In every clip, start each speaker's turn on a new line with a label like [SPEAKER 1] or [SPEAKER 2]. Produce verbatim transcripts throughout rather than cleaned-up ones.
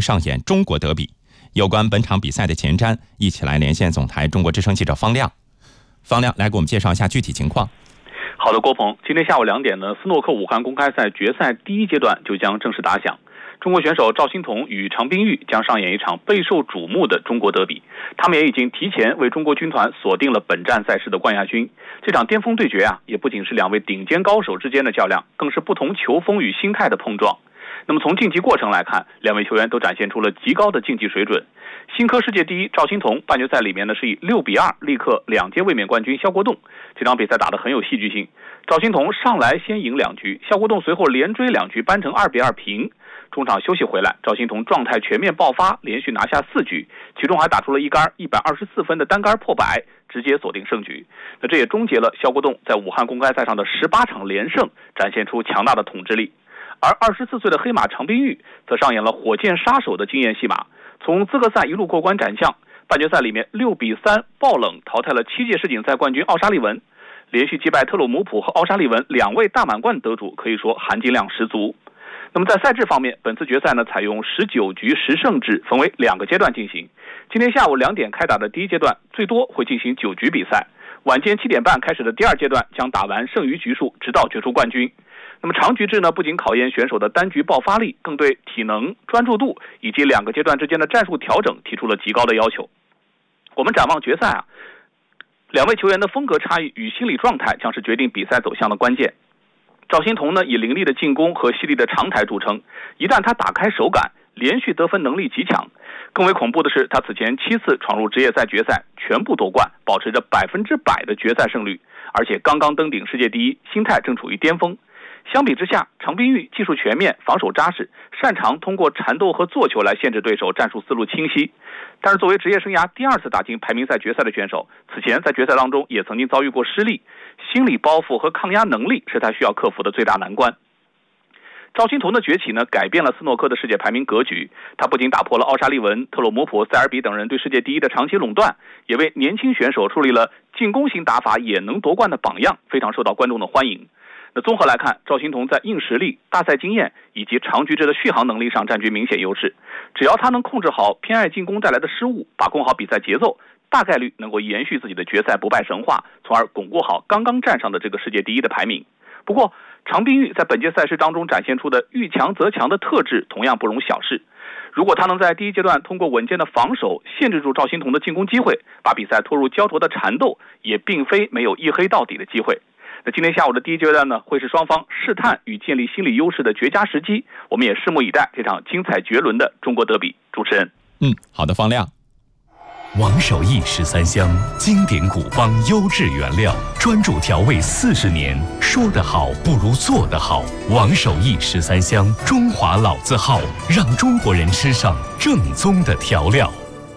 [SPEAKER 1] 上演中国德比。有关本场比赛的前瞻，一起来连线总台中国之声记者方亮。方亮来给我们介绍一下具体情况。
[SPEAKER 2] 好的，郭鹏，今天下午两点呢，斯诺克武汉公开赛决赛第一阶段就将正式打响。中国选手赵欣彤与常冰玉将上演一场备受瞩目的中国德比，他们也已经提前为中国军团锁定了本站赛事的冠亚军。这场巅峰对决啊，也不仅是两位顶尖高手之间的较量，更是不同球风与心态的碰撞。那么从竞技过程来看，两位球员都展现出了极高的竞技水准。新科世界第一赵欣彤半决赛里面呢是以六比二力克两届卫冕冠军肖国栋，这场比赛打得很有戏剧性。赵欣彤上来先赢两局，肖国栋随后连追两局扳成二比二平。中场休息回来，赵欣彤状态全面爆发，连续拿下四局，其中还打出了一杆一百二十四分的单杆破百，直接锁定胜局。那这也终结了肖国栋在武汉公开赛上的十八场连胜，展现出强大的统治力。而二十四岁的黑马常冰玉则上演了火箭杀手的经验戏码，从资格赛一路过关斩将，半决赛里面六比三爆冷淘汰了七届世锦赛冠军奥沙利文，连续击败特鲁姆普和奥沙利文两位大满贯得主，可以说含金量十足。那么在赛制方面，本次决赛呢采用十九局十胜制，分为两个阶段进行。今天下午两点开打的第一阶段最多会进行九局比赛，晚间七点半开始的第二阶段将打完剩余局数，直到决出冠军。那么长局制呢，不仅考验选手的单局爆发力，更对体能、专注度以及两个阶段之间的战术调整提出了极高的要求。我们展望决赛啊，两位球员的风格差异与心理状态将是决定比赛走向的关键。赵欣彤呢以凌厉的进攻和犀利的长台著称，一旦他打开手感，连续得分能力极强。更为恐怖的是，他此前七次闯入职业赛决赛全部夺冠，保持着百分之百的决赛胜率，而且刚刚登顶世界第一，心态正处于巅峰。相比之下，常冰玉技术全面，防守扎实，擅长通过缠斗和做球来限制对手，战术思路清晰。但是作为职业生涯第二次打进排名赛决赛的选手，此前在决赛当中也曾经遭遇过失利，心理包袱和抗压能力是他需要克服的最大难关。赵欣彤的崛起呢，改变了斯诺克的世界排名格局。他不仅打破了奥沙利文、特鲁姆普、塞尔比等人对世界第一的长期垄断，也为年轻选手树立了进攻型打法也能夺冠的榜样，非常受到观众的欢迎。那综合来看，赵欣彤在硬实力、大赛经验以及长局制的续航能力上占据明显优势。只要他能控制好偏爱进攻带来的失误，把控好比赛节奏，大概率能够延续自己的决赛不败神话，从而巩固好刚刚站上的这个世界第一的排名。不过常冰玉在本届赛事当中展现出的遇强则强的特质同样不容小视。如果他能在第一阶段通过稳健的防守限制住赵欣彤的进攻机会，把比赛拖入焦灼的缠斗，也并非没有一黑到底的机会。那今天下午的第一阶段呢，会是双方试探与建立心理优势的绝佳时机，我们也拭目以待这场精彩绝伦的中国德比。主持人，
[SPEAKER 1] 嗯，好的，方亮。
[SPEAKER 3] 王守义十三香，经典古方优质原料，专注调味四十年，说得好不如做得好。王守义十三香，中华老字号，让中国人吃上正宗的调料。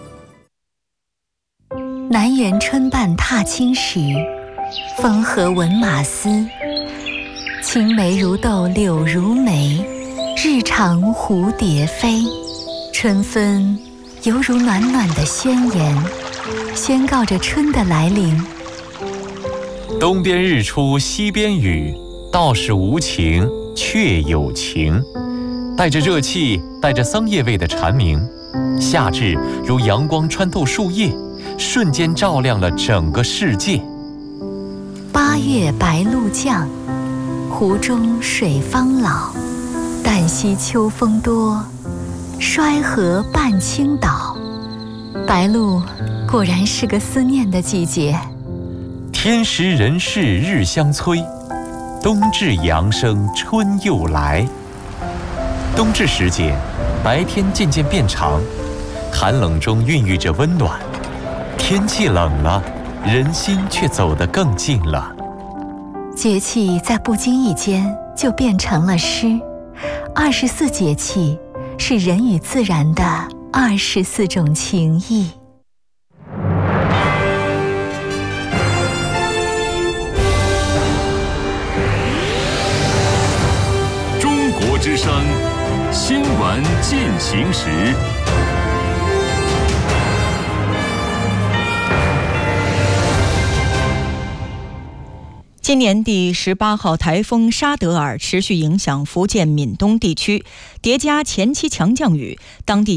[SPEAKER 4] 南园春半踏青时，风和闻马嘶，青梅如豆柳如眉，日长蝴蝶飞。春分犹如暖暖的宣言，宣告着春的来临。
[SPEAKER 3] 东边日出西边雨，道是无晴却有晴。带着热气，带着桑叶味的蝉鸣，夏至如阳光穿透树叶，瞬间照亮了整个世界。
[SPEAKER 4] 八月白露降，湖中水方老。旦夕秋风多，衰河半倾倒。白露果然是个思念的季节。
[SPEAKER 3] 天时人事日相催，冬至阳生春又来。冬至时节，白天渐渐变长，寒冷中孕育着温暖。天气冷了，人心却走得更近了。
[SPEAKER 4] 节气在不经意间就变成了诗。二十四节气是人与自然的二十四种情谊。
[SPEAKER 5] 中国之声新闻进行时。
[SPEAKER 6] 今年第十八号台风沙德尔持续影响福建闽东地区，叠加前期强降雨，当地